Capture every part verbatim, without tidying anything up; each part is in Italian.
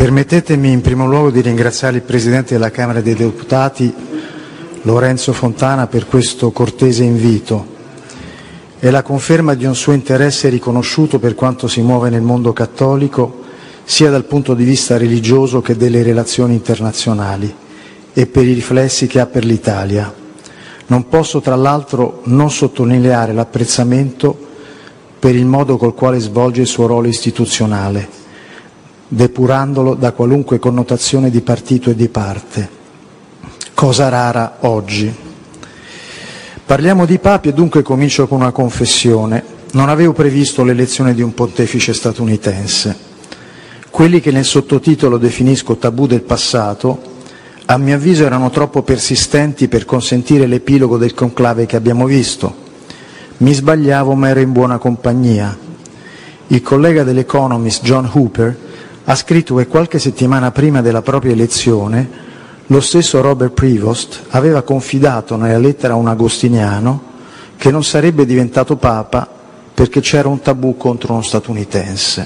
Permettetemi in primo luogo di ringraziare il Presidente della Camera dei Deputati, Lorenzo Fontana, per questo cortese invito e la conferma di un suo interesse riconosciuto per quanto si muove nel mondo cattolico, sia dal punto di vista religioso che delle relazioni internazionali, e per i riflessi che ha per l'Italia. Non posso tra l'altro non sottolineare l'apprezzamento per il modo col quale svolge il suo ruolo istituzionale, depurandolo da qualunque connotazione di partito e di parte, cosa rara oggi. Parliamo di papi e dunque comincio con una confessione. Non avevo previsto l'elezione di un pontefice statunitense. Quelli che nel sottotitolo definisco tabù del passato, a mio avviso erano troppo persistenti per consentire l'epilogo del conclave che abbiamo visto. Mi sbagliavo, ma ero in buona compagnia. Il collega dell'Economist John Hooper ha scritto che qualche settimana prima della propria elezione lo stesso Robert Prevost aveva confidato nella lettera a un agostiniano che non sarebbe diventato papa perché c'era un tabù contro uno statunitense.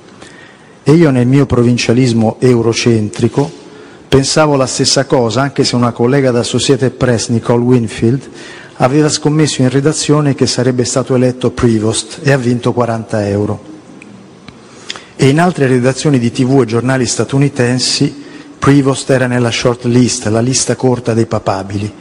E io nel mio provincialismo eurocentrico pensavo la stessa cosa, anche se una collega da Associated Press, Nicole Winfield, aveva scommesso in redazione che sarebbe stato eletto Prevost e ha vinto quaranta euro. E in altre redazioni di tivù e giornali statunitensi Prevost era nella short list, la lista corta dei papabili.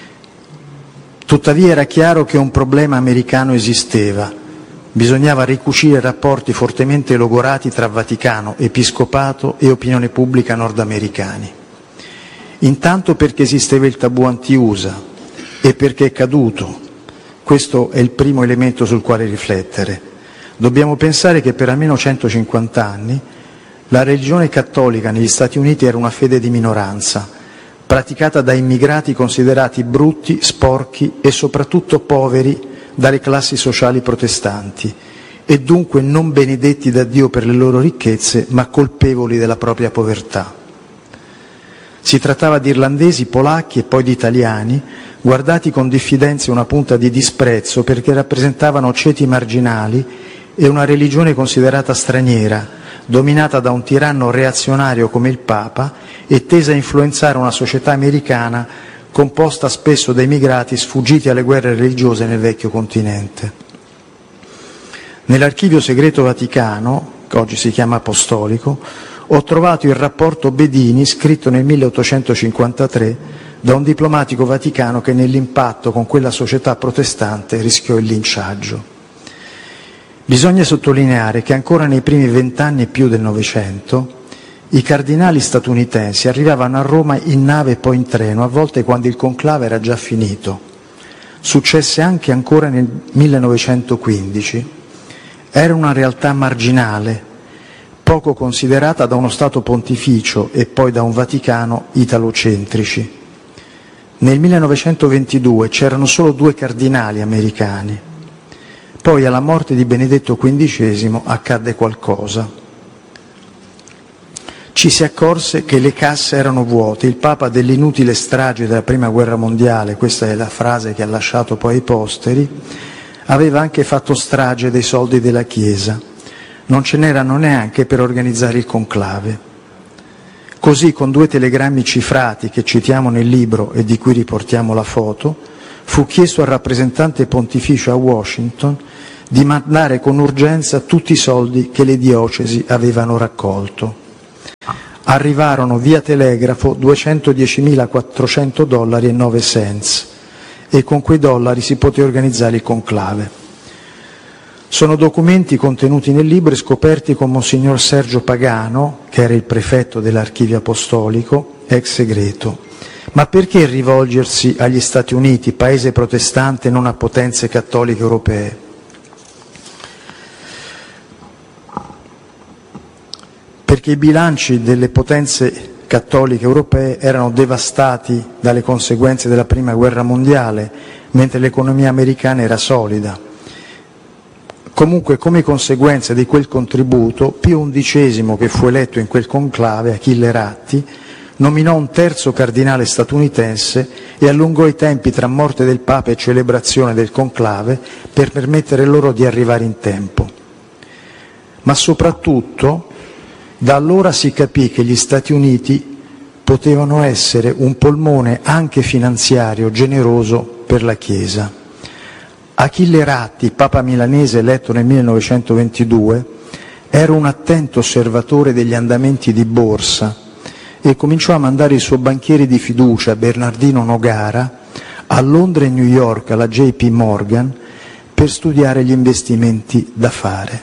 Tuttavia era chiaro che un problema americano esisteva. Bisognava ricucire rapporti fortemente logorati tra Vaticano, Episcopato e opinione pubblica nordamericani. Intanto perché esisteva il tabù anti-U S A e perché è caduto. Questo è il primo elemento sul quale riflettere. Dobbiamo pensare che per almeno centocinquanta anni la religione cattolica negli Stati Uniti era una fede di minoranza, praticata da immigrati considerati brutti, sporchi e soprattutto poveri dalle classi sociali protestanti e dunque non benedetti da Dio per le loro ricchezze, ma colpevoli della propria povertà. Si trattava di irlandesi, polacchi e poi di italiani, guardati con diffidenza e una punta di disprezzo perché rappresentavano ceti marginali e una religione considerata straniera, dominata da un tiranno reazionario come il Papa e tesa a influenzare una società americana composta spesso da immigrati sfuggiti alle guerre religiose nel vecchio continente. Nell'archivio segreto vaticano, che oggi si chiama apostolico, ho trovato il rapporto Bedini scritto nel milleottocentocinquantatré da un diplomatico vaticano che nell'impatto con quella società protestante rischiò il linciaggio. Bisogna sottolineare che ancora nei primi vent'anni e più del Novecento i cardinali statunitensi arrivavano a Roma in nave e poi in treno, a volte quando il conclave era già finito. Successe anche ancora nel millenovecentoquindici. Era una realtà marginale, poco considerata da uno Stato pontificio e poi da un Vaticano italocentrici. Nel millenovecentoventidue c'erano solo due cardinali americani. Poi alla morte di Benedetto quindicesimo accadde qualcosa. Ci si accorse che le casse erano vuote, il Papa dell'inutile strage della Prima Guerra Mondiale, questa è la frase che ha lasciato poi ai posteri, aveva anche fatto strage dei soldi della Chiesa. Non ce n'erano neanche per organizzare il conclave. Così, con due telegrammi cifrati che citiamo nel libro e di cui riportiamo la foto, fu chiesto al rappresentante pontificio a Washington di mandare con urgenza tutti i soldi che le diocesi avevano raccolto. Arrivarono via telegrafo duecentodiecimilaquattrocento dollari e nove cents e con quei dollari si poté organizzare il conclave. Sono documenti contenuti nel libro e scoperti con Monsignor Sergio Pagano, che era il prefetto dell'Archivio Apostolico, ex segreto. Ma perché rivolgersi agli Stati Uniti, paese protestante e non a potenze cattoliche europee? Perché i bilanci delle potenze cattoliche europee erano devastati dalle conseguenze della Prima Guerra Mondiale, mentre l'economia americana era solida. Comunque, come conseguenza di quel contributo, Pio undicesimo, che fu eletto in quel conclave, Achille Ratti, nominò un terzo cardinale statunitense e allungò i tempi tra morte del Papa e celebrazione del conclave per permettere loro di arrivare in tempo. Ma soprattutto Da allora si capì che gli Stati Uniti potevano essere un polmone anche finanziario generoso per la Chiesa. Achille Ratti, Papa milanese eletto nel millenovecentoventidue, era un attento osservatore degli andamenti di borsa e cominciò a mandare il suo banchiere di fiducia, Bernardino Nogara, a Londra e New York alla J P Morgan per studiare gli investimenti da fare.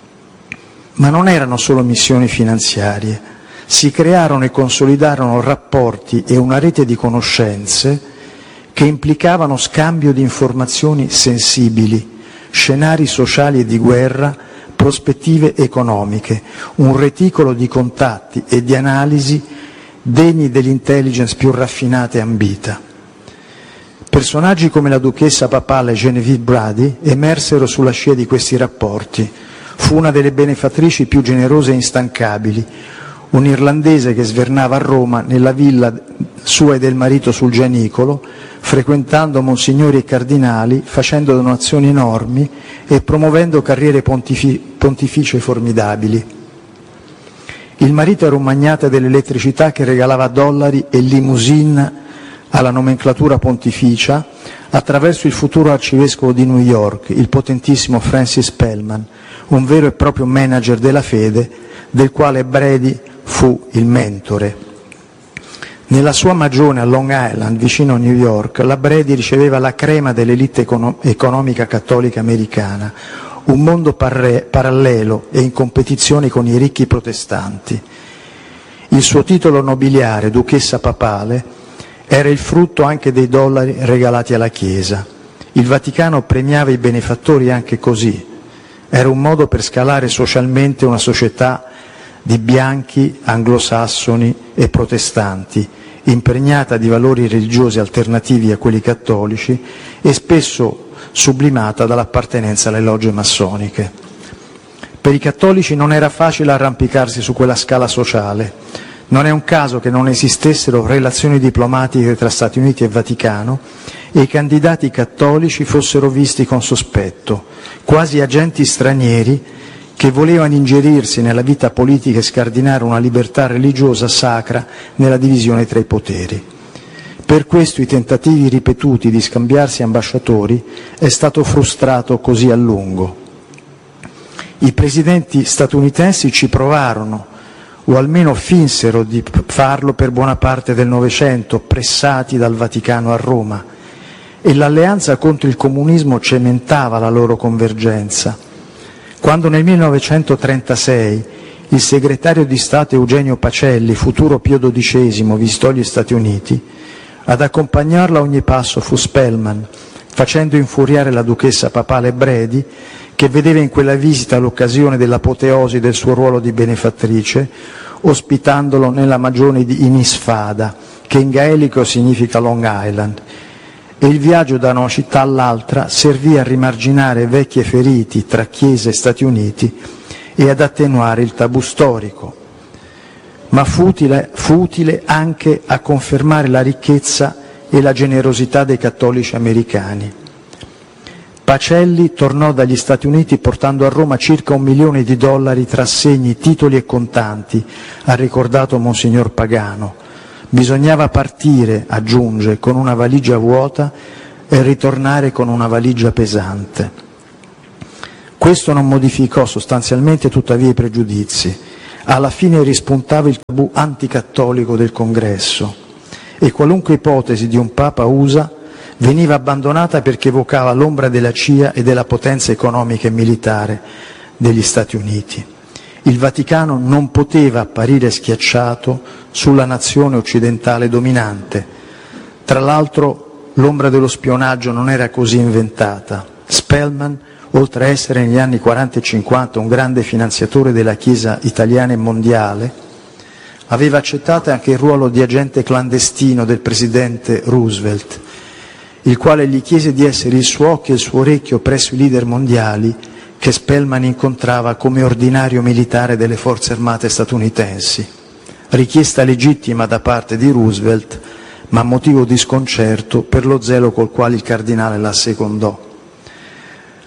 Ma non erano solo missioni finanziarie, si crearono e consolidarono rapporti e una rete di conoscenze che implicavano scambio di informazioni sensibili, scenari sociali e di guerra, prospettive economiche, un reticolo di contatti e di analisi degni dell'intelligence più raffinata e ambita. Personaggi come la duchessa papale Genevieve Brady emersero sulla scia di questi rapporti. Fu una delle benefattrici più generose e instancabili, un irlandese che svernava a Roma nella villa sua e del marito sul Gianicolo, frequentando monsignori e cardinali, facendo donazioni enormi e promuovendo carriere pontifi- pontificie formidabili. Il marito era un magnate dell'elettricità che regalava dollari e limousine alla nomenclatura pontificia attraverso il futuro arcivescovo di New York, il potentissimo Francis Spellman, un vero e proprio manager della fede, del quale Brady fu il mentore. Nella sua magione a Long Island, vicino a New York, la Brady riceveva la crema dell'elite econo- economica cattolica americana, un mondo parre- parallelo e in competizione con i ricchi protestanti. Il suo titolo nobiliare, duchessa papale, era il frutto anche dei dollari regalati alla Chiesa. Il Vaticano premiava i benefattori anche così. Era un modo per scalare socialmente una società di bianchi, anglosassoni e protestanti, impregnata di valori religiosi alternativi a quelli cattolici e spesso sublimata dall'appartenenza alle logge massoniche. Per i cattolici non era facile arrampicarsi su quella scala sociale. Non è un caso che non esistessero relazioni diplomatiche tra Stati Uniti e Vaticano e i candidati cattolici fossero visti con sospetto, quasi agenti stranieri che volevano ingerirsi nella vita politica e scardinare una libertà religiosa sacra nella divisione tra i poteri. Per questo i tentativi ripetuti di scambiarsi ambasciatori è stato frustrato così a lungo. I presidenti statunitensi ci provarono, o almeno finsero di farlo per buona parte del Novecento, pressati dal Vaticano a Roma, e l'alleanza contro il comunismo cementava la loro convergenza. Quando nel millenovecentotrentasei il segretario di Stato Eugenio Pacelli, futuro Pio dodicesimo, visitò gli Stati Uniti, ad accompagnarlo a ogni passo fu Spellman, facendo infuriare la duchessa papale Brady, che vedeva in quella visita l'occasione dell'apoteosi del suo ruolo di benefattrice, ospitandolo nella magione di Inisfada, che in gaelico significa Long Island, e il viaggio da una città all'altra servì a rimarginare vecchi feriti tra Chiesa e Stati Uniti e ad attenuare il tabù storico, ma fu utile, fu utile anche a confermare la ricchezza e la generosità dei cattolici americani. Pacelli tornò dagli Stati Uniti portando a Roma circa un milione di dollari tra assegni, titoli e contanti, ha ricordato Monsignor Pagano. Bisognava partire, aggiunge, con una valigia vuota e ritornare con una valigia pesante. Questo non modificò sostanzialmente tuttavia i pregiudizi. Alla fine rispuntava il tabù anticattolico del Congresso e qualunque ipotesi di un Papa U S A veniva abbandonata perché evocava l'ombra della C I A e della potenza economica e militare degli Stati Uniti. Il Vaticano non poteva apparire schiacciato sulla nazione occidentale dominante. Tra l'altro l'ombra dello spionaggio non era così inventata. Spellman, oltre a essere negli anni quaranta e cinquanta un grande finanziatore della Chiesa italiana e mondiale, aveva accettato anche il ruolo di agente clandestino del presidente Roosevelt, il quale gli chiese di essere il suo occhio e il suo orecchio presso i leader mondiali che Spellman incontrava come ordinario militare delle forze armate statunitensi. Richiesta legittima da parte di Roosevelt, ma motivo di sconcerto per lo zelo col quale il cardinale la assecondò.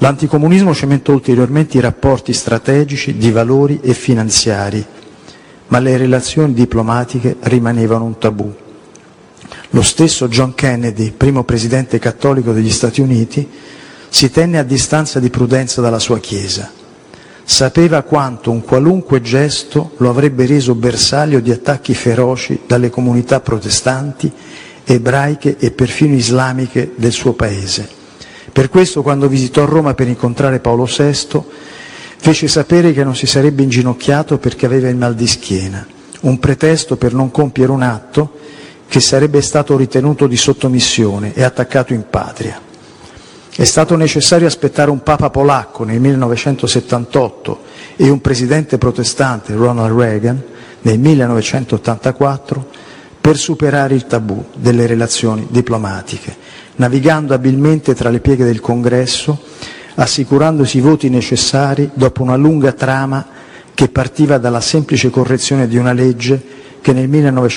L'anticomunismo cementò ulteriormente i rapporti strategici, di valori e finanziari, ma le relazioni diplomatiche rimanevano un tabù. Lo stesso John Kennedy, primo presidente cattolico degli Stati Uniti, si tenne a distanza di prudenza dalla sua Chiesa. Sapeva quanto un qualunque gesto lo avrebbe reso bersaglio di attacchi feroci dalle comunità protestanti, ebraiche e perfino islamiche del suo paese. Per questo, quando visitò Roma per incontrare Paolo sesto, fece sapere che non si sarebbe inginocchiato perché aveva il mal di schiena, un pretesto per non compiere un atto che sarebbe stato ritenuto di sottomissione e attaccato in patria. È stato necessario aspettare un papa polacco nel millenovecentosettantotto e un presidente protestante, Ronald Reagan, nel millenovecentottantaquattro, per superare il tabù delle relazioni diplomatiche, navigando abilmente tra le pieghe del Congresso, assicurandosi i voti necessari dopo una lunga trama che partiva dalla semplice correzione di una legge che nel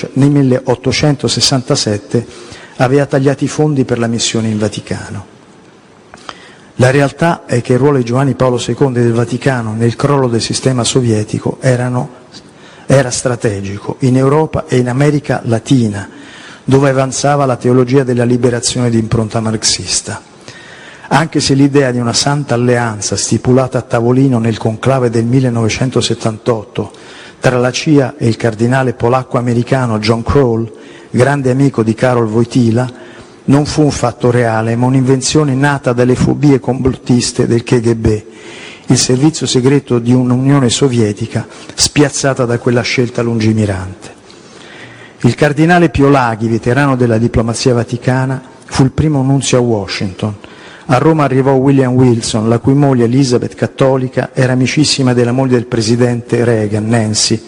milleottocentosessantasette aveva tagliato i fondi per la missione in Vaticano. La realtà è che il ruolo di Giovanni Paolo secondo del Vaticano nel crollo del sistema sovietico erano, era strategico in Europa e in America Latina, dove avanzava la teologia della liberazione di impronta marxista. Anche se l'idea di una santa alleanza stipulata a tavolino nel conclave del millenovecentosettantotto tra la C I A e il cardinale polacco-americano John Kroll, grande amico di Karol Wojtyla, non fu un fatto reale, ma un'invenzione nata dalle fobie complottiste del K G B, il servizio segreto di un'Unione Sovietica spiazzata da quella scelta lungimirante. Il cardinale Pio Laghi, veterano della diplomazia vaticana, fu il primo nunzio a Washington. A Roma arrivò William Wilson, la cui moglie Elizabeth, cattolica, era amicissima della moglie del presidente Reagan, Nancy.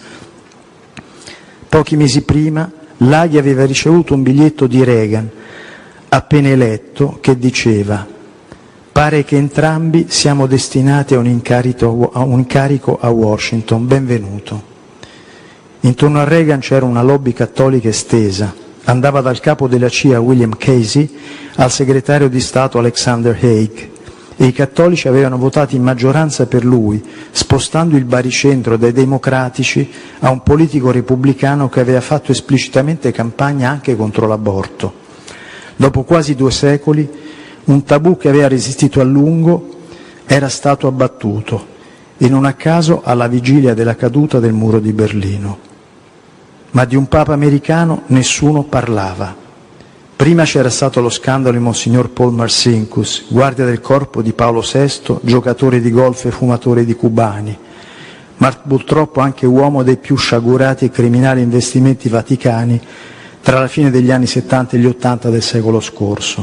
Pochi mesi prima, Laghi aveva ricevuto un biglietto di Reagan, appena eletto, che diceva: «Pare che entrambi siamo destinati a un incarico a, un incarico a Washington, benvenuto». Intorno a Reagan c'era una lobby cattolica estesa, andava dal capo della C I A William Casey al segretario di Stato Alexander Haig, e i cattolici avevano votato in maggioranza per lui, spostando il baricentro dai democratici a un politico repubblicano che aveva fatto esplicitamente campagna anche contro l'aborto. Dopo quasi due secoli, un tabù che aveva resistito a lungo era stato abbattuto, e non a caso alla vigilia della caduta del muro di Berlino. Ma di un papa americano nessuno parlava. Prima c'era stato lo scandalo di Monsignor Paul Marcinkus, guardia del corpo di Paolo sesto, giocatore di golf e fumatore di cubani, ma purtroppo anche uomo dei più sciagurati e criminali investimenti vaticani tra la fine degli anni settanta e gli ottanta del secolo scorso.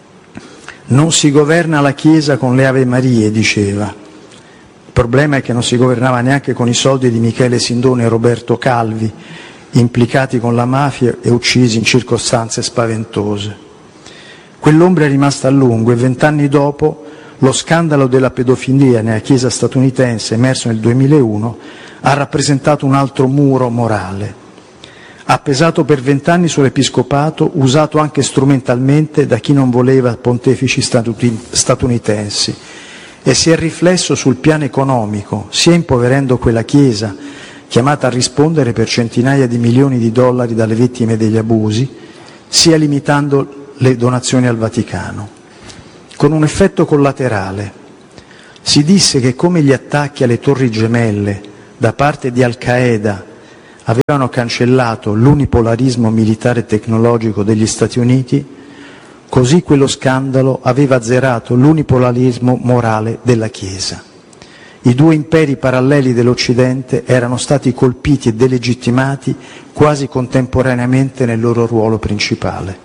Non si governa la Chiesa con le Ave Marie, diceva. Il problema è che non si governava neanche con i soldi di Michele Sindone e Roberto Calvi, implicati con la mafia e uccisi in circostanze spaventose. Quell'ombra è rimasta a lungo e vent'anni dopo lo scandalo della pedofilia nella Chiesa statunitense, emerso nel duemilauno, ha rappresentato un altro muro morale. Ha pesato per vent'anni sull'episcopato, usato anche strumentalmente da chi non voleva pontefici statunitensi, e si è riflesso sul piano economico, sia impoverendo quella Chiesa, chiamata a rispondere per centinaia di milioni di dollari dalle vittime degli abusi, sia limitando le donazioni al Vaticano. Con un effetto collaterale. Si disse che come gli attacchi alle Torri Gemelle da parte di Al-Qaeda avevano cancellato l'unipolarismo militare e tecnologico degli Stati Uniti, così quello scandalo aveva azzerato l'unipolarismo morale della Chiesa. I due imperi paralleli dell'Occidente erano stati colpiti e delegittimati quasi contemporaneamente nel loro ruolo principale.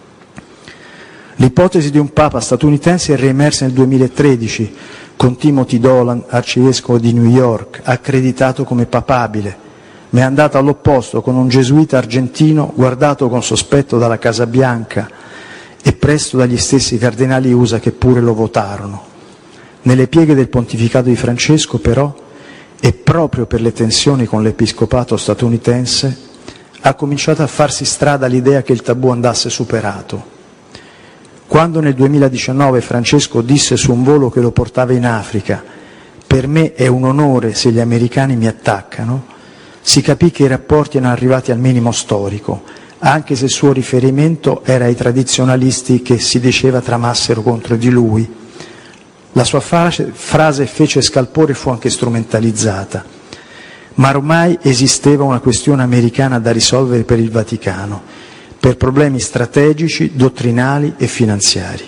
L'ipotesi di un papa statunitense è riemersa nel duemilatredici con Timothy Dolan, arcivescovo di New York, accreditato come papabile, ma è andata all'opposto con un gesuita argentino guardato con sospetto dalla Casa Bianca e presto dagli stessi cardinali U S A che pure lo votarono. Nelle pieghe del pontificato di Francesco, però, e proprio per le tensioni con l'episcopato statunitense, ha cominciato a farsi strada l'idea che il tabù andasse superato. Quando nel duemiladiciannove Francesco disse su un volo che lo portava in Africa: «Per me è un onore se gli americani mi attaccano», si capì che i rapporti erano arrivati al minimo storico, anche se il suo riferimento era ai tradizionalisti che si diceva tramassero contro di lui. La sua frase, frase fece scalpore e fu anche strumentalizzata, ma ormai esisteva una questione americana da risolvere per il Vaticano, per problemi strategici, dottrinali e finanziari.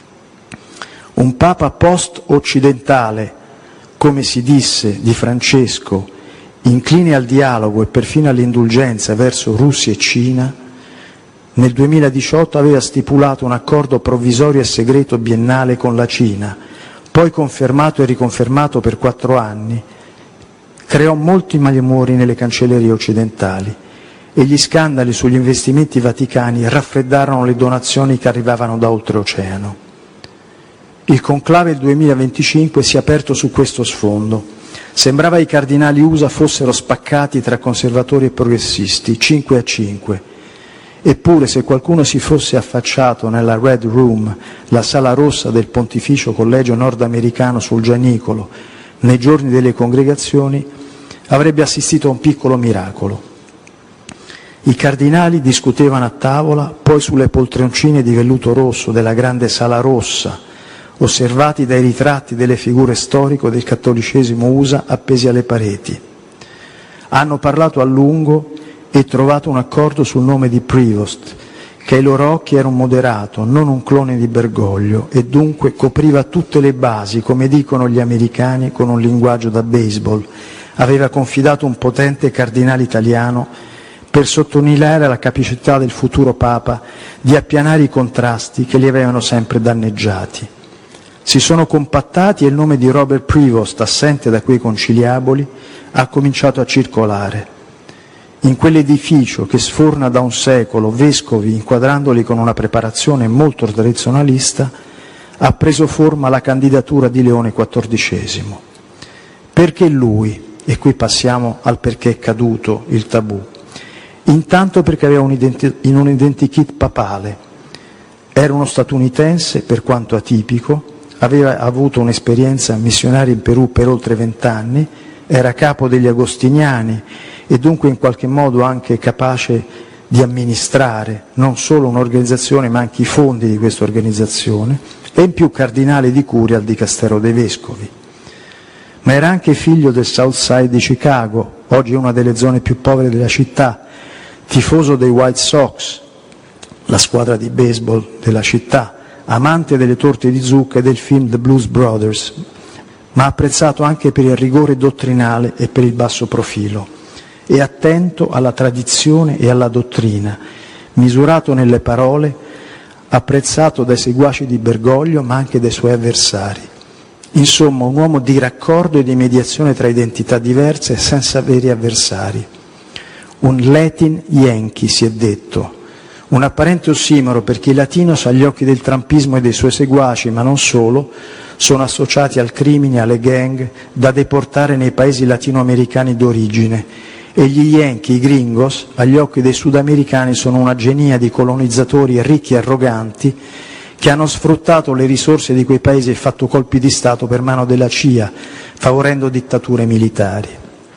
Un Papa post-occidentale, come si disse di Francesco, incline al dialogo e perfino all'indulgenza verso Russia e Cina, nel duemiladiciotto aveva stipulato un accordo provvisorio e segreto biennale con la Cina, poi confermato e riconfermato per quattro anni, creò molti malumori nelle cancellerie occidentali e gli scandali sugli investimenti vaticani raffreddarono le donazioni che arrivavano da oltreoceano. Il conclave del duemilaventicinque si è aperto su questo sfondo. Sembrava i cardinali U S A fossero spaccati tra conservatori e progressisti, cinque a cinque. Eppure, se qualcuno si fosse affacciato nella Red Room, la sala rossa del Pontificio Collegio Nordamericano sul Gianicolo, nei giorni delle congregazioni, avrebbe assistito a un piccolo miracolo. I cardinali discutevano a tavola, poi sulle poltroncine di velluto rosso della grande sala rossa, osservati dai ritratti delle figure storiche del cattolicesimo U S A appesi alle pareti. Hanno parlato a lungo e trovato un accordo sul nome di Prevost, che ai loro occhi era un moderato, non un clone di Bergoglio, e dunque copriva tutte le basi, come dicono gli americani con un linguaggio da baseball. Aveva confidato un potente cardinale italiano per sottolineare la capacità del futuro Papa di appianare i contrasti che li avevano sempre danneggiati. Si sono compattati e il nome di Robert Prevost, assente da quei conciliaboli, ha cominciato a circolare. In quell'edificio che sforna da un secolo vescovi inquadrandoli con una preparazione molto tradizionalista, ha preso forma la candidatura di Leone quattordicesimo. Perché lui? E qui passiamo al perché è caduto il tabù. Intanto perché aveva un, identi- in un identikit papale. Era uno statunitense, per quanto atipico, aveva avuto un'esperienza missionaria in Perù per oltre vent'anni, era capo degli agostiniani e dunque in qualche modo anche capace di amministrare non solo un'organizzazione ma anche i fondi di questa organizzazione, e in più cardinale di curia al Dicastero dei Vescovi. Ma era anche figlio del South Side di Chicago, oggi una delle zone più povere della città, tifoso dei White Sox, la squadra di baseball della città, amante delle torte di zucca e del film The Blues Brothers, ma apprezzato anche per il rigore dottrinale e per il basso profilo, e attento alla tradizione e alla dottrina, misurato nelle parole, apprezzato dai seguaci di Bergoglio ma anche dai suoi avversari. Insomma, un uomo di raccordo e di mediazione tra identità diverse e senza veri avversari. Un Latin Yankee, si è detto. Un apparente ossimoro perché i latinos agli occhi del trumpismo e dei suoi seguaci, ma non solo, sono associati al crimine, alle gang, da deportare nei paesi latinoamericani d'origine, e gli Yankee, i gringos, agli occhi dei sudamericani sono una genia di colonizzatori ricchi e arroganti che hanno sfruttato le risorse di quei paesi e fatto colpi di Stato per mano della C I A, favorendo dittature militari.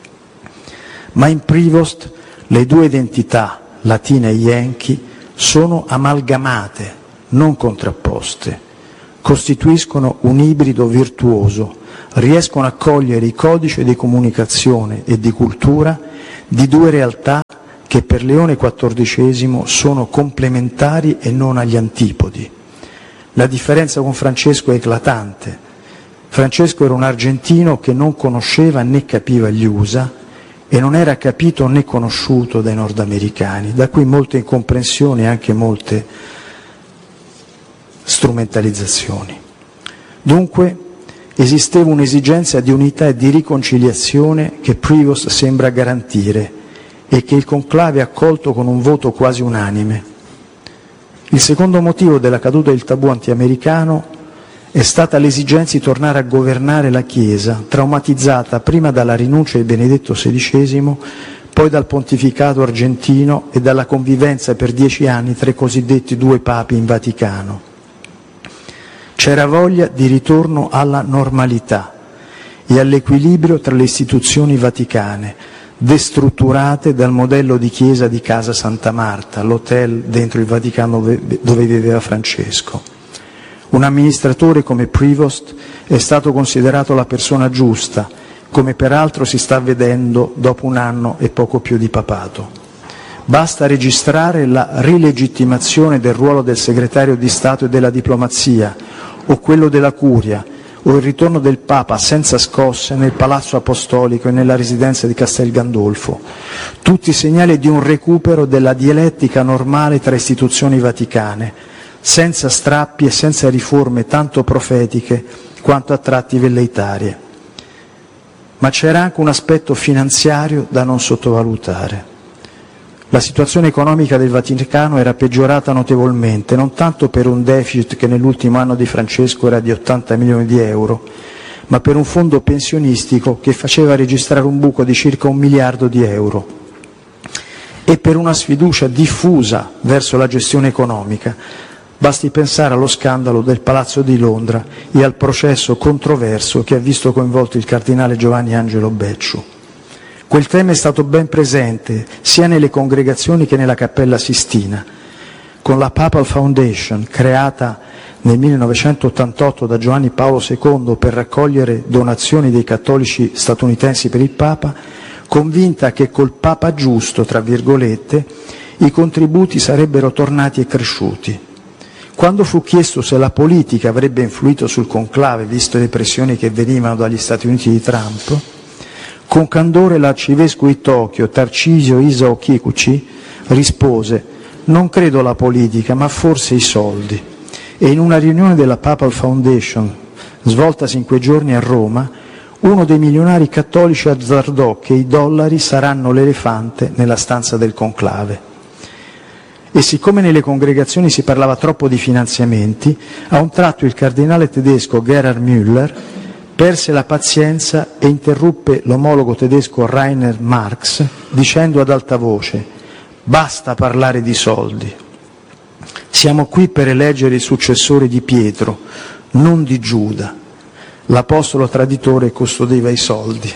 Ma in Prevost le due identità, latina e Yankee, sono amalgamate, non contrapposte, costituiscono un ibrido virtuoso, riescono a cogliere i codici di comunicazione e di cultura di due realtà che per Leone quattordicesimo sono complementari e non agli antipodi. La differenza con Francesco è eclatante. Francesco era un argentino che non conosceva né capiva gli U S A e non era capito né conosciuto dai nordamericani, da cui molte incomprensioni e anche molte strumentalizzazioni. Dunque esisteva un'esigenza di unità e di riconciliazione che Prevost sembra garantire e che il conclave ha accolto con un voto quasi unanime. Il secondo motivo della caduta del tabù antiamericano è stata l'esigenza di tornare a governare la Chiesa, traumatizzata prima dalla rinuncia di Benedetto sedicesimo, poi dal pontificato argentino e dalla convivenza per dieci anni tra i cosiddetti due papi in Vaticano. C'era voglia di ritorno alla normalità e all'equilibrio tra le istituzioni vaticane, destrutturate dal modello di chiesa di Casa Santa Marta, l'hotel dentro il Vaticano dove viveva Francesco. Un amministratore come Prevost è stato considerato la persona giusta, come peraltro si sta vedendo dopo un anno e poco più di papato. Basta registrare la rilegittimazione del ruolo del segretario di Stato e della diplomazia, o quello della Curia, o il ritorno del Papa senza scosse nel Palazzo Apostolico e nella residenza di Castel Gandolfo, tutti segnali di un recupero della dialettica normale tra istituzioni vaticane, senza strappi e senza riforme tanto profetiche quanto a tratti velleitarie. Ma c'era anche un aspetto finanziario da non sottovalutare. La situazione economica del Vaticano era peggiorata notevolmente, non tanto per un deficit che nell'ultimo anno di Francesco era di ottanta milioni di euro, ma per un fondo pensionistico che faceva registrare un buco di circa un miliardo di euro e per una sfiducia diffusa verso la gestione economica. Basti pensare allo scandalo del Palazzo di Londra e al processo controverso che ha visto coinvolto il cardinale Giovanni Angelo Becciu. Quel tema è stato ben presente sia nelle congregazioni che nella Cappella Sistina. Con la Papal Foundation, creata nel millenovecentottantotto da Giovanni Paolo secondo per raccogliere donazioni dei cattolici statunitensi per il Papa, convinta che col Papa giusto, tra virgolette, i contributi sarebbero tornati e cresciuti. Quando fu chiesto se la politica avrebbe influito sul conclave, visto le pressioni che venivano dagli Stati Uniti di Trump, con candore l'arcivescovo di Tokyo, Tarcisio Isao Kikuchi, rispose: non credo la politica, ma forse i soldi. E in una riunione della Papal Foundation, svoltasi in quei giorni a Roma, uno dei milionari cattolici azzardò che i dollari saranno l'elefante nella stanza del conclave. E siccome nelle congregazioni si parlava troppo di finanziamenti, a un tratto il cardinale tedesco Gerhard Müller perse la pazienza e interruppe l'omologo tedesco Rainer Marx dicendo ad alta voce: basta parlare di soldi. Siamo qui per eleggere i successori di Pietro, non di Giuda. L'apostolo traditore custodeva i soldi.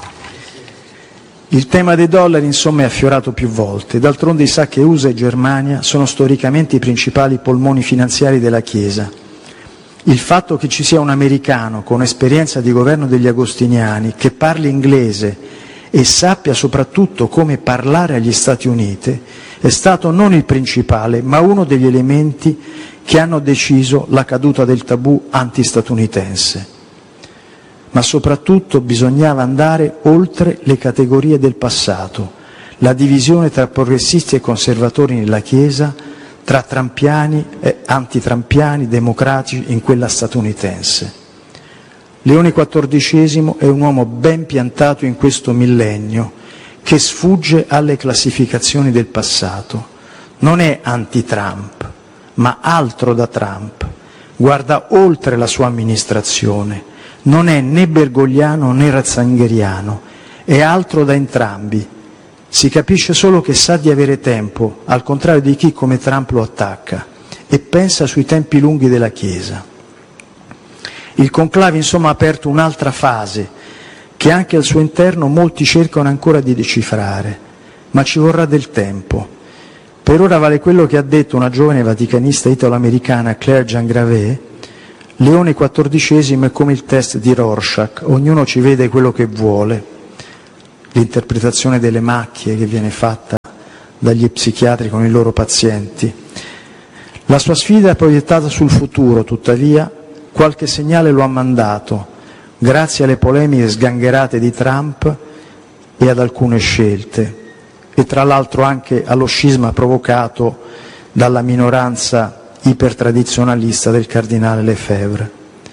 Il tema dei dollari, insomma, è affiorato più volte. D'altronde sa che U S A e Germania sono storicamente i principali polmoni finanziari della Chiesa. Il fatto che ci sia un americano con esperienza di governo degli agostiniani che parli inglese e sappia soprattutto come parlare agli Stati Uniti è stato non il principale, ma uno degli elementi che hanno deciso la caduta del tabù antistatunitense. Ma soprattutto bisognava andare oltre le categorie del passato, la divisione tra progressisti e conservatori nella Chiesa, tra trampiani e antitrampiani democratici in quella statunitense. Leone quattordicesimo è un uomo ben piantato in questo millennio, che sfugge alle classificazioni del passato. Non è anti-Trump, ma altro da Trump. Guarda oltre la sua amministrazione. Non è né bergogliano né ratzingheriano, è altro da entrambi. Si capisce solo che sa di avere tempo, al contrario di chi come Trump lo attacca, e pensa sui tempi lunghi della Chiesa. Il conclave insomma ha aperto un'altra fase, che anche al suo interno molti cercano ancora di decifrare, ma ci vorrà del tempo. Per ora vale quello che ha detto una giovane vaticanista italo-americana, Claire Jean-Gravé: Leone quattordicesimo è come il test di Rorschach, ognuno ci vede quello che vuole. L'interpretazione delle macchie che viene fatta dagli psichiatri con i loro pazienti. La sua sfida è proiettata sul futuro, tuttavia qualche segnale lo ha mandato, grazie alle polemiche sgangherate di Trump e ad alcune scelte, e tra l'altro anche allo scisma provocato dalla minoranza ipertradizionalista del cardinale Lefebvre.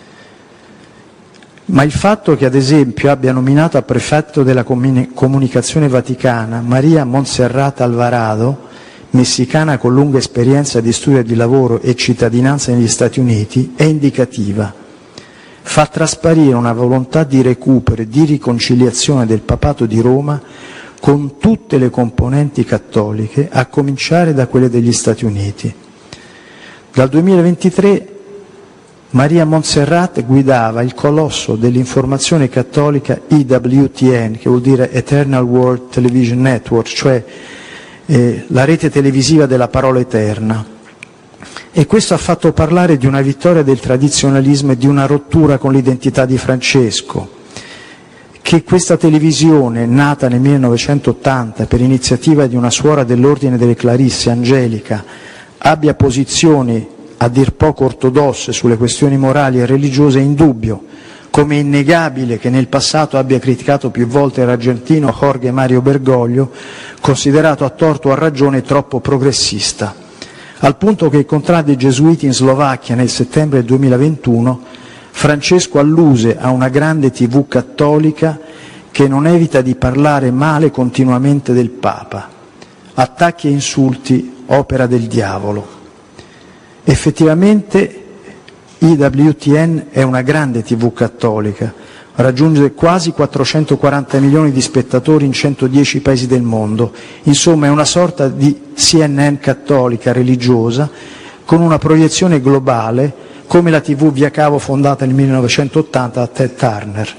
Ma il fatto che ad esempio abbia nominato a prefetto della comunicazione vaticana Maria Montserrat Alvarado, messicana con lunga esperienza di studio e di lavoro e cittadinanza negli Stati Uniti, è indicativa. Fa trasparire una volontà di recupero e di riconciliazione del papato di Roma con tutte le componenti cattoliche, a cominciare da quelle degli Stati Uniti. Dal duemilaventitré Maria Montserrat guidava il colosso dell'informazione cattolica E W T N, che vuol dire Eternal World Television Network, cioè eh, la rete televisiva della parola eterna. E questo ha fatto parlare di una vittoria del tradizionalismo e di una rottura con l'identità di Francesco. Che questa televisione, nata nel millenovecentottanta per iniziativa di una suora dell'Ordine delle Clarisse, Angelica, abbia posizioni a dir poco ortodosse sulle questioni morali e religiose è indubbio, come è innegabile che nel passato abbia criticato più volte l'argentino Jorge Mario Bergoglio, considerato a torto o a ragione troppo progressista, al punto che incontrando i gesuiti in Slovacchia nel settembre duemilaventuno, Francesco alluse a una grande tivù cattolica che non evita di parlare male continuamente del Papa. Attacchi e insulti, opera del diavolo. Effettivamente E W T N è una grande tivù cattolica, raggiunge quasi quattrocentoquaranta milioni di spettatori in centodieci paesi del mondo, insomma è una sorta di C N N cattolica religiosa con una proiezione globale come la tivù via cavo fondata nel millenovecentottanta da Ted Turner.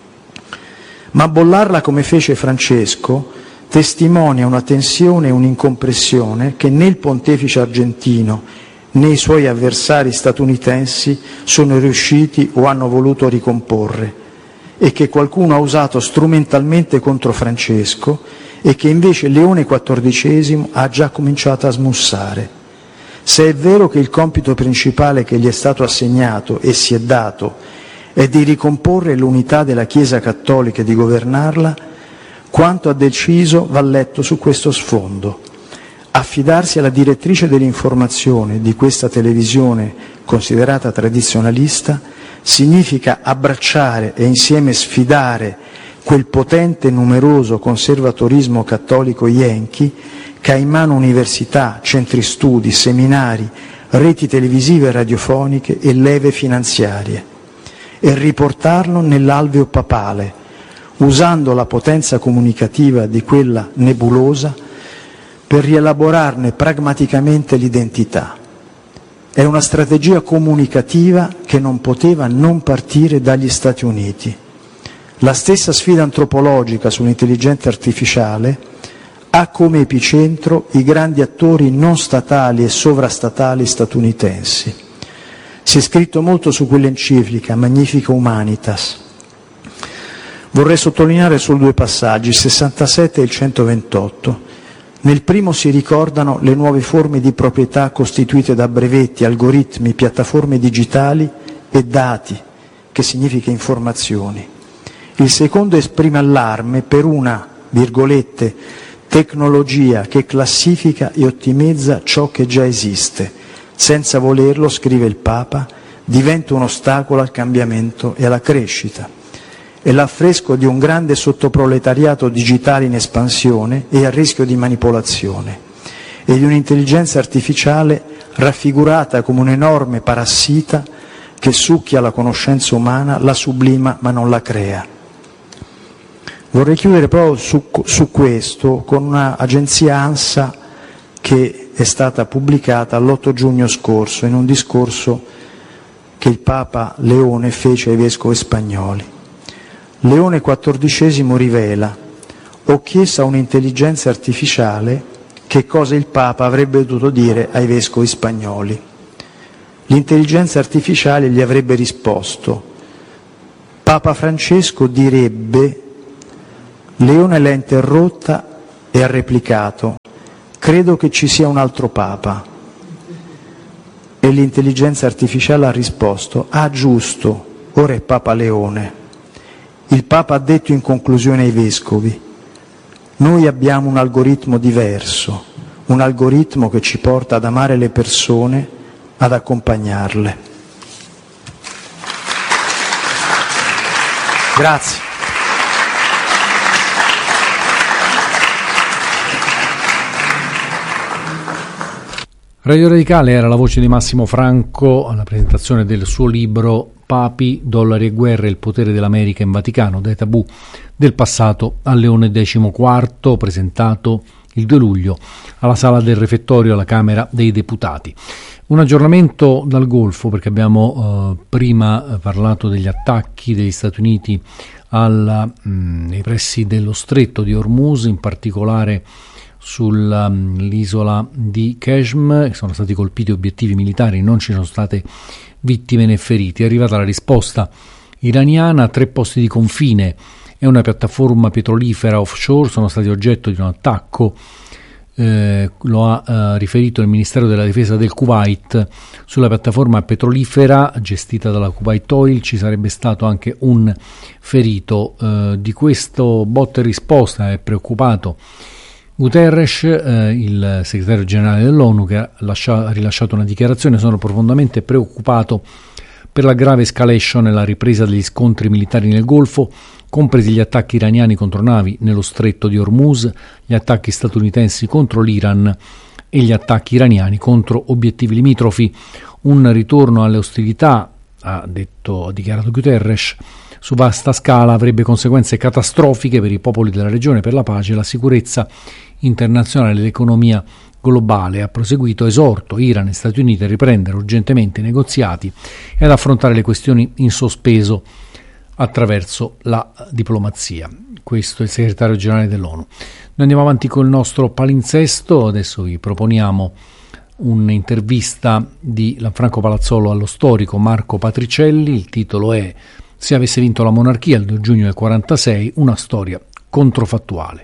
Ma bollarla come fece Francesco testimonia una tensione e un'incompressione che né il pontefice argentino né i suoi avversari statunitensi sono riusciti o hanno voluto ricomporre, e che qualcuno ha usato strumentalmente contro Francesco e che invece Leone quattordicesimo ha già cominciato a smussare. Se è vero che il compito principale che gli è stato assegnato e si è dato è di ricomporre l'unità della Chiesa cattolica e di governarla, quanto ha deciso va letto su questo sfondo. Affidarsi alla direttrice dell'informazione di questa televisione considerata tradizionalista significa abbracciare e insieme sfidare quel potente e numeroso conservatorismo cattolico yankee che ha in mano università, centri studi, seminari, reti televisive e radiofoniche e leve finanziarie, e riportarlo nell'alveo papale, usando la potenza comunicativa di quella nebulosa per rielaborarne pragmaticamente l'identità. È una strategia comunicativa che non poteva non partire dagli Stati Uniti. La stessa sfida antropologica sull'intelligenza artificiale ha come epicentro i grandi attori non statali e sovrastatali statunitensi. Si è scritto molto su quell'enciclica Magnifica Humanitas. Vorrei sottolineare solo due passaggi, il sessantasette e il centoventotto. Nel primo si ricordano le nuove forme di proprietà costituite da brevetti, algoritmi, piattaforme digitali e dati, che significa informazioni. Il secondo esprime allarme per una, virgolette, tecnologia che classifica e ottimizza ciò che già esiste. Senza volerlo, scrive il Papa, diventa un ostacolo al cambiamento e alla crescita. È l'affresco di un grande sottoproletariato digitale in espansione e a rischio di manipolazione, e di un'intelligenza artificiale raffigurata come un enorme parassita che succhia la conoscenza umana, la sublima ma non la crea. Vorrei chiudere proprio su, su questo con un'agenzia ANSA che è stata pubblicata l'otto giugno scorso in un discorso che il Papa Leone fece ai vescovi spagnoli. Leone quattordicesimo rivela: ho chiesto a un'intelligenza artificiale che cosa il Papa avrebbe dovuto dire ai vescovi spagnoli. L'intelligenza artificiale gli avrebbe risposto: Papa Francesco direbbe. Leone l'ha interrotta e ha replicato: credo che ci sia un altro Papa. E l'intelligenza artificiale ha risposto: ah, giusto, ora è Papa Leone. Il Papa ha detto in conclusione ai vescovi: noi abbiamo un algoritmo diverso, un algoritmo che ci porta ad amare le persone, ad accompagnarle. Grazie. Radio Radicale era la voce di Massimo Franco alla presentazione del suo libro Papi, dollari e guerre, il potere dell'America in Vaticano, dai tabù del passato al Leone decimoquarto, presentato il due luglio alla Sala del Refettorio alla Camera dei Deputati. Un aggiornamento dal Golfo, perché abbiamo eh, prima parlato degli attacchi degli Stati Uniti alla, mh, nei pressi dello stretto di Hormuz, in particolare sull'isola di Qeshm. Sono stati colpiti obiettivi militari, non ci sono state vittime né feriti. È arrivata la risposta iraniana, tre posti di confine e una piattaforma petrolifera offshore sono stati oggetto di un attacco. Eh, lo ha eh, riferito il Ministero della Difesa del Kuwait. Sulla piattaforma petrolifera gestita dalla Kuwait Oil ci sarebbe stato anche un ferito. Eh, di questo botta e risposta è preoccupato Guterres, eh, il segretario generale dell'ONU, che ha, lascia, ha rilasciato una dichiarazione: sono profondamente preoccupato per la grave escalation e la ripresa degli scontri militari nel Golfo, compresi gli attacchi iraniani contro navi nello stretto di Hormuz, gli attacchi statunitensi contro l'Iran e gli attacchi iraniani contro obiettivi limitrofi. Un ritorno alle ostilità, ha detto, ha dichiarato Guterres, su vasta scala avrebbe conseguenze catastrofiche per i popoli della regione, per la pace e la sicurezza internazionale e l'economia globale. Ha proseguito: esorto Iran e Stati Uniti a riprendere urgentemente i negoziati e ad affrontare le questioni in sospeso attraverso la diplomazia. Questo è il segretario generale dell'ONU. Noi andiamo avanti col nostro palinsesto. Adesso vi proponiamo un'intervista di Lanfranco Palazzolo allo storico Marco Patricielli. Il titolo è "Se avesse vinto la monarchia il due giugno del quarantasei, una storia controfattuale".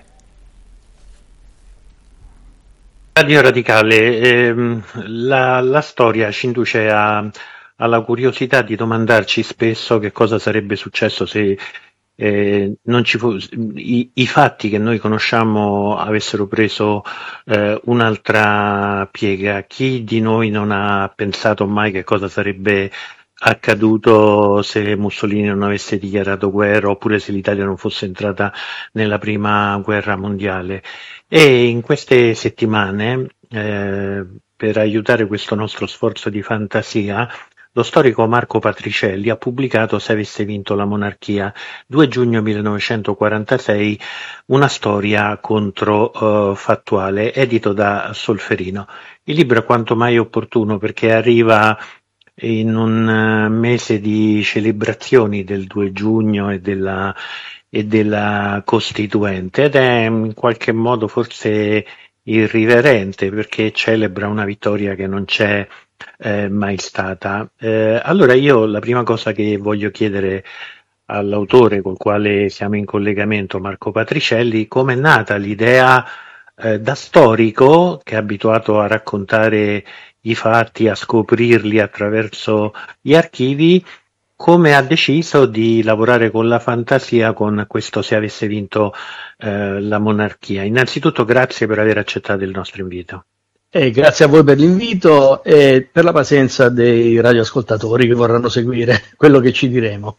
Radio Radicale, ehm, la, la storia ci induce a, alla curiosità di domandarci spesso che cosa sarebbe successo se eh, non ci fu, i, i fatti che noi conosciamo avessero preso eh, un'altra piega. Chi di noi non ha pensato mai che cosa sarebbe accaduto se Mussolini non avesse dichiarato guerra, oppure se l'Italia non fosse entrata nella prima guerra mondiale? E in queste settimane, eh, per aiutare questo nostro sforzo di fantasia, lo storico Marco Patricielli ha pubblicato "Se avesse vinto la monarchia, due giugno millenovecentoquarantasei, una storia controfattuale", eh, edito da Solferino. Il libro è quanto mai opportuno perché arriva in un mese di celebrazioni del due giugno e della e della Costituente, ed è in qualche modo forse irriverente perché celebra una vittoria che non c'è eh, mai stata. Eh, allora io la prima cosa che voglio chiedere all'autore col quale siamo in collegamento, Marco Patricielli, come è nata l'idea eh, da storico che è abituato a raccontare i fatti, a scoprirli attraverso gli archivi, come ha deciso di lavorare con la fantasia con questo "Se avesse vinto eh, la monarchia". Innanzitutto grazie per aver accettato il nostro invito. Eh, grazie a voi per l'invito e per la pazienza dei radioascoltatori che vorranno seguire quello che ci diremo.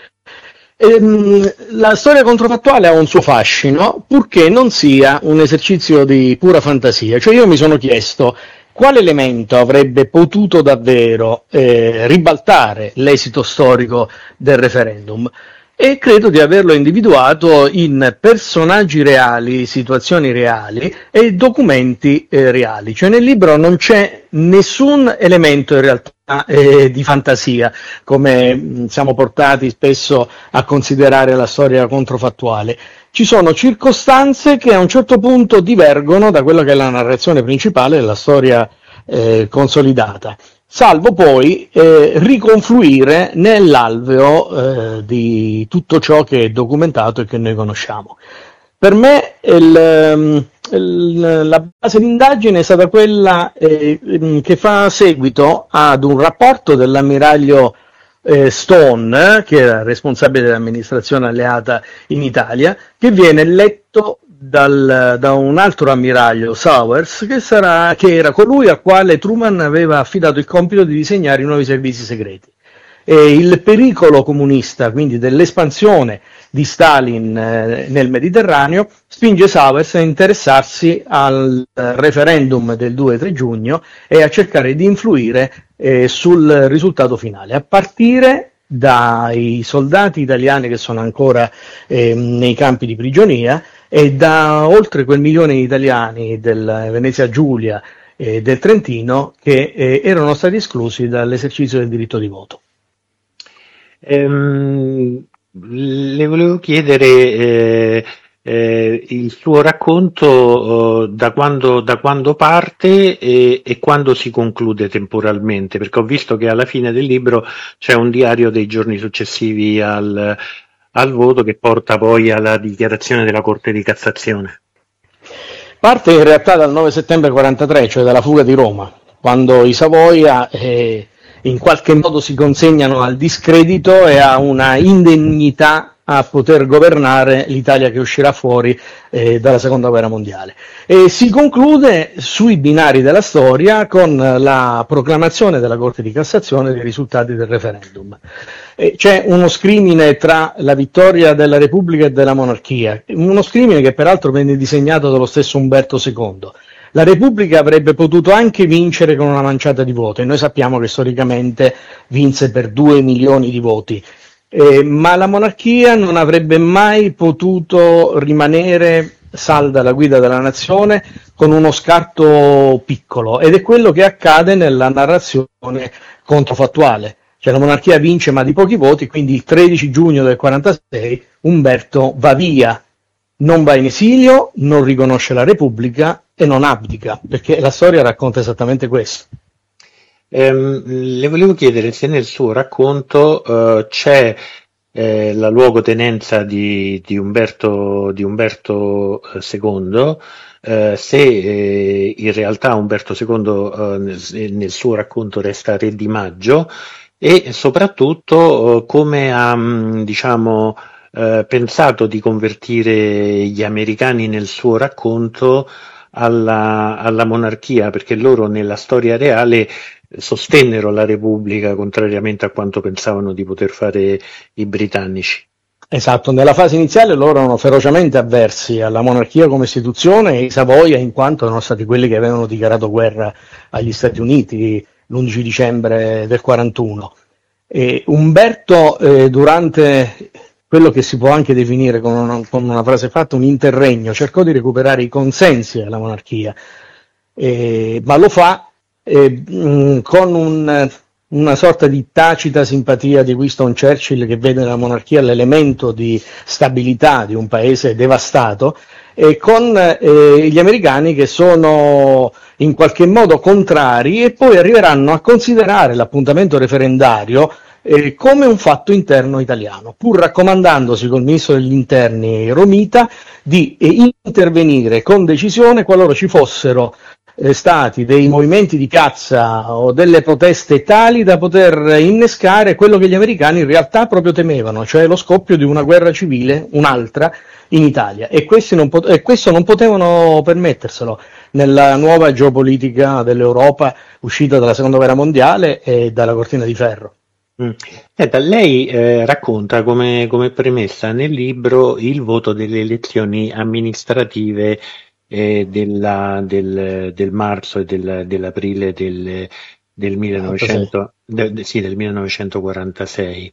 Ehm, la storia controfattuale ha un suo fascino, purché non sia un esercizio di pura fantasia. Cioè io mi sono chiesto quale elemento avrebbe potuto davvero eh, ribaltare l'esito storico del referendum, e credo di averlo individuato in personaggi reali, situazioni reali e documenti eh, reali. Cioè nel libro non c'è nessun elemento in realtà eh, di fantasia, come mh, siamo portati spesso a considerare la storia controfattuale. Ci sono circostanze che a un certo punto divergono da quella che è la narrazione principale della storia eh, consolidata, salvo poi eh, riconfluire nell'alveo eh, di tutto ciò che è documentato e che noi conosciamo. Per me il, il, la base d'indagine è stata quella eh, che fa seguito ad un rapporto dell'ammiraglio eh, Stone, che era responsabile dell'amministrazione alleata in Italia, che viene letto dal, da un altro ammiraglio, Sowers, che, sarà, che era colui al quale Truman aveva affidato il compito di disegnare i nuovi servizi segreti. E il pericolo comunista, quindi dell'espansione di Stalin eh, nel Mediterraneo, spinge Sowers a interessarsi al eh, referendum del due tre giugno e a cercare di influire eh, sul risultato finale, a partire dai soldati italiani che sono ancora eh, nei campi di prigionia e da oltre quel milione di italiani del Venezia Giulia eh, del Trentino che eh, erano stati esclusi dall'esercizio del diritto di voto. Ehm, le volevo chiedere eh, eh, il suo racconto eh, da quando, da quando parte e, e quando si conclude temporalmente, perché ho visto che alla fine del libro c'è un diario dei giorni successivi al, al voto che porta poi alla dichiarazione della Corte di Cassazione. Parte in realtà dal nove settembre quarantatré, cioè dalla fuga di Roma, quando i Savoia eh, in qualche modo si consegnano al discredito e a una indegnità a poter governare l'Italia che uscirà fuori eh, dalla seconda guerra mondiale. E si conclude sui binari della storia con la proclamazione della Corte di Cassazione dei risultati del referendum. E c'è uno scrimine tra la vittoria della Repubblica e della monarchia, uno scrimine che peraltro venne disegnato dallo stesso Umberto secondo. La Repubblica avrebbe potuto anche vincere con una manciata di voti, e noi sappiamo che storicamente vinse per due milioni di voti. Eh, ma la monarchia non avrebbe mai potuto rimanere salda alla guida della nazione con uno scarto piccolo, ed è quello che accade nella narrazione controfattuale. Cioè la monarchia vince ma di pochi voti, quindi il tredici giugno del quarantasei Umberto va via, non va in esilio, non riconosce la Repubblica e non abdica, perché la storia racconta esattamente questo. Ehm, le volevo chiedere se nel suo racconto eh, c'è eh, la luogotenenza di, di Umberto, di Umberto secondo, eh, se eh, in realtà Umberto secondo eh, nel, nel suo racconto resta re di maggio, e soprattutto eh, come ha mh, diciamo, eh, pensato di convertire gli americani nel suo racconto alla, alla monarchia, perché loro nella storia reale sostennero la Repubblica contrariamente a quanto pensavano di poter fare i britannici. Esatto, nella fase iniziale loro erano ferocemente avversi alla monarchia come istituzione, e i Savoia in quanto erano stati quelli che avevano dichiarato guerra agli Stati Uniti l'undici dicembre del quarantuno. E Umberto eh, durante quello che si può anche definire con una, con una frase fatta un interregno cercò di recuperare i consensi alla monarchia, eh, ma lo fa eh, mh, con un, una sorta di tacita simpatia di Winston Churchill, che vede la monarchia l'elemento di stabilità di un paese devastato, e con eh, gli americani che sono in qualche modo contrari e poi arriveranno a considerare l'appuntamento referendario eh, come un fatto interno italiano, pur raccomandandosi col ministro degli interni Romita di eh, intervenire con decisione qualora ci fossero eh, stati dei movimenti di piazza o delle proteste tali da poter innescare quello che gli americani in realtà proprio temevano, cioè lo scoppio di una guerra civile, un'altra, in Italia, e, questi non pot- e questo non potevano permetterselo nella nuova geopolitica dell'Europa uscita dalla seconda guerra mondiale e dalla cortina di ferro. Mm. Senta, lei eh, racconta come, come premessa nel libro il voto delle elezioni amministrative eh, della, del, del marzo e del, dell'aprile del, del, millenovecento, de, sì, del millenovecentoquarantasei.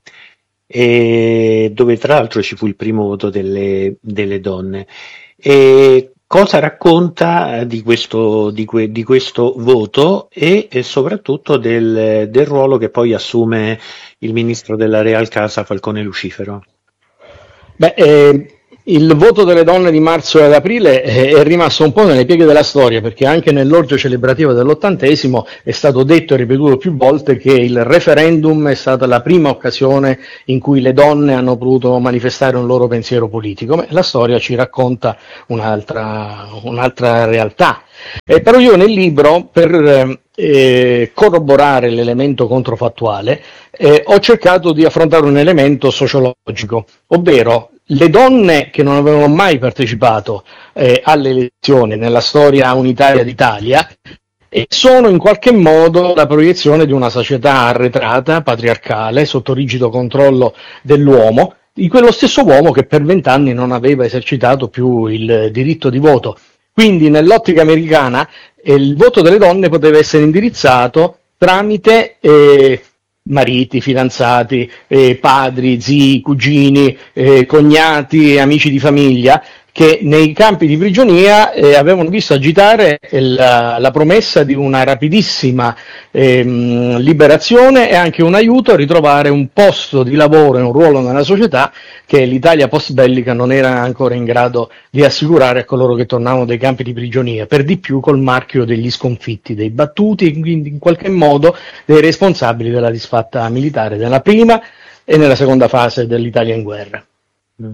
E dove tra l'altro ci fu il primo voto delle, delle donne. E cosa racconta di questo, di que, di questo voto e, e soprattutto del, del ruolo che poi assume il ministro della Real Casa Falcone Lucifero? Beh, eh, il voto delle donne di marzo ed aprile è rimasto un po' nelle pieghe della storia, perché anche nell'orgio celebrativo dell'ottantesimo è stato detto e ripetuto più volte che il referendum è stata la prima occasione in cui le donne hanno potuto manifestare un loro pensiero politico. Ma la storia ci racconta un'altra, un'altra realtà. Eh, però io nel libro, per eh, corroborare l'elemento controfattuale, eh, ho cercato di affrontare un elemento sociologico, ovvero le donne che non avevano mai partecipato eh, alle elezioni nella storia unitaria d'Italia eh, sono in qualche modo la proiezione di una società arretrata, patriarcale, sotto rigido controllo dell'uomo, di quello stesso uomo che per vent'anni non aveva esercitato più il diritto di voto. Quindi nell'ottica americana eh, il voto delle donne poteva essere indirizzato tramite eh, mariti, fidanzati, eh, padri, zii, cugini, eh, cognati, amici di famiglia, che nei campi di prigionia eh, avevano visto agitare la, la promessa di una rapidissima ehm, liberazione e anche un aiuto a ritrovare un posto di lavoro e un ruolo nella società che l'Italia post-bellica non era ancora in grado di assicurare a coloro che tornavano dai campi di prigionia, per di più col marchio degli sconfitti, dei battuti e quindi in qualche modo dei responsabili della disfatta militare nella prima e nella seconda fase dell'Italia in guerra. Mm.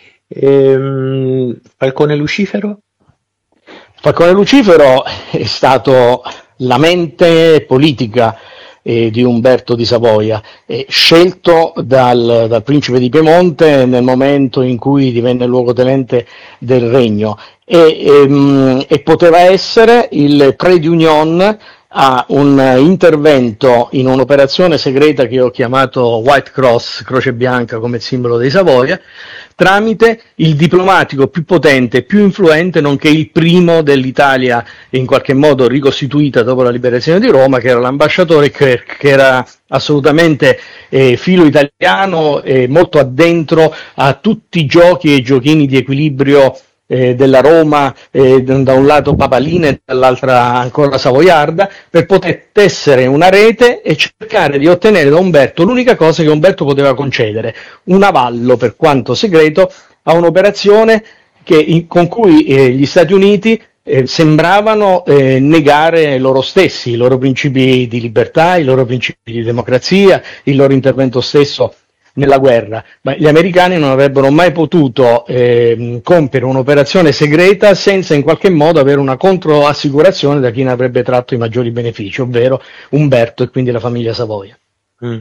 Ehm, Falcone Lucifero? Falcone Lucifero è stato la mente politica eh, di Umberto di Savoia, eh, scelto dal, dal principe di Piemonte nel momento in cui divenne luogotenente del regno e, ehm, e poteva essere il trade union a un intervento in un'operazione segreta che ho chiamato White Cross, Croce Bianca come simbolo dei Savoia, tramite il diplomatico più potente e più influente, nonché il primo dell'Italia in qualche modo ricostituita dopo la liberazione di Roma, che era l'ambasciatore Kirk, che era assolutamente eh, filo italiano e molto addentro a tutti i giochi e giochini di equilibrio Eh, della Roma, eh, da un lato papalina e dall'altra ancora savoiarda, per poter tessere una rete e cercare di ottenere da Umberto l'unica cosa che Umberto poteva concedere, un avallo, per quanto segreto, a un'operazione che, in, con cui eh, gli Stati Uniti eh, sembravano eh, negare loro stessi, i loro principi di libertà, i loro principi di democrazia, il loro intervento stesso nella guerra, ma gli americani non avrebbero mai potuto eh, compiere un'operazione segreta senza in qualche modo avere una controassicurazione da chi ne avrebbe tratto i maggiori benefici, ovvero Umberto e quindi la famiglia Savoia. Mm.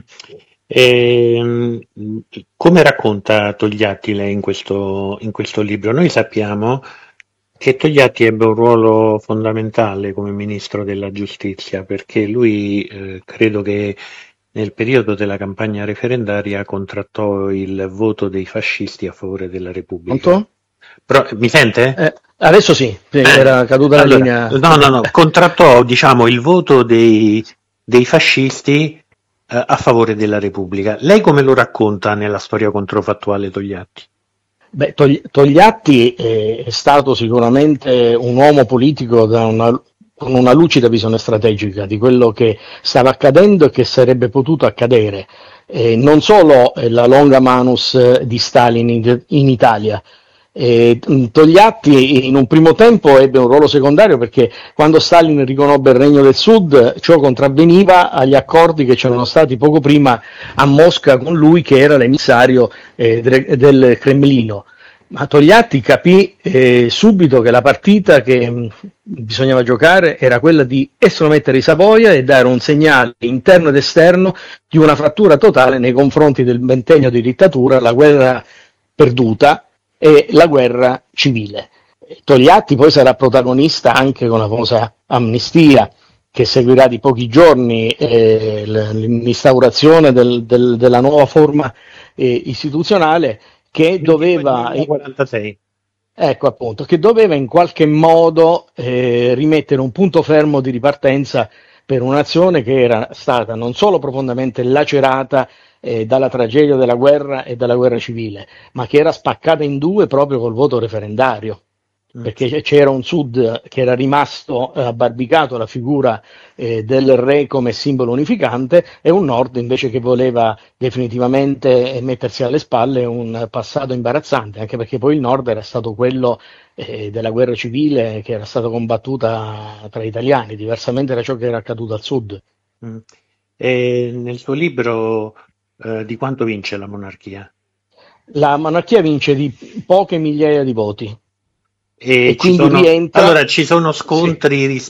E, come racconta Togliatti lei in questo, in questo libro? Noi sappiamo che Togliatti ebbe un ruolo fondamentale come ministro della giustizia, perché lui eh, credo che nel periodo della campagna referendaria contrattò il voto dei fascisti a favore della Repubblica. Pronto? Però, mi sente? Eh, adesso sì, sì, era caduta allora, la linea. No, no, no, contrattò diciamo il voto dei, dei fascisti eh, a favore della Repubblica. Lei come lo racconta nella storia controfattuale Togliatti? Beh, Togliatti è stato sicuramente un uomo politico da una con una lucida visione strategica di quello che stava accadendo e che sarebbe potuto accadere, eh, non solo la longa manus di Stalin in, in Italia. Eh, Togliatti in un primo tempo ebbe un ruolo secondario perché quando Stalin riconobbe il Regno del Sud ciò contravveniva agli accordi che c'erano stati poco prima a Mosca con lui, che era l'emissario eh, del Cremlino. Ma Togliatti capì eh, subito che la partita che mh, bisognava giocare era quella di estromettere i Savoia e dare un segnale interno ed esterno di una frattura totale nei confronti del ventennio di dittatura, la guerra perduta e la guerra civile. Togliatti poi sarà protagonista anche con la famosa amnistia che seguirà di pochi giorni, eh, l'instaurazione del, del, della nuova forma eh, istituzionale, che doveva, quarantasei. Ecco appunto, che doveva in qualche modo eh, rimettere un punto fermo di ripartenza per un'azione che era stata non solo profondamente lacerata eh, dalla tragedia della guerra e dalla guerra civile, ma che era spaccata in due proprio col voto referendario. Perché c'era un sud che era rimasto eh, abbarbicato alla figura eh, del re come simbolo unificante e un nord invece che voleva definitivamente mettersi alle spalle un passato imbarazzante, anche perché poi il nord era stato quello eh, della guerra civile che era stata combattuta tra italiani, diversamente da ciò che era accaduto al sud. Mm. E nel suo libro eh, di quanto vince la monarchia? La monarchia vince di poche migliaia di voti. E, e ci quindi sono, rientra... allora ci sono scontri sì.